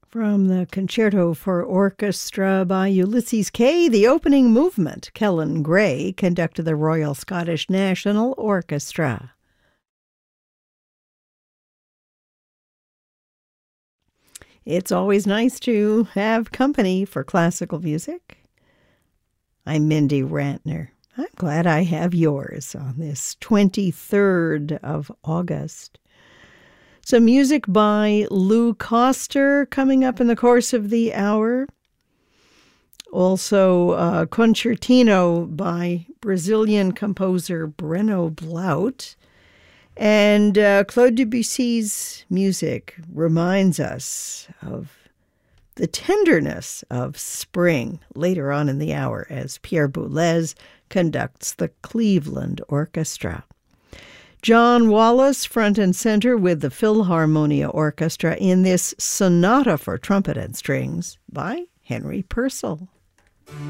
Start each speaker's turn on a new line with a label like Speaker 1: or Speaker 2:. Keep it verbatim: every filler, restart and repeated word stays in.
Speaker 1: From the Concerto for Orchestra by Ulysses Kay, the opening movement, Kellen Gray conducted the Royal Scottish National Orchestra. It's always nice to have company for classical music. I'm Mindy Rantner. I'm glad I have yours on this twenty-third of August. Some music by Lou Coster coming up in the course of the hour. Also, uh, Concertino by Brazilian composer Breno Blout. And uh, Claude Debussy's music reminds us of the tenderness of spring later on in the hour as Pierre Boulez conducts the Cleveland Orchestra. John Wallace front and center with the Philharmonia Orchestra in this Sonata for Trumpet and Strings by Henry Purcell.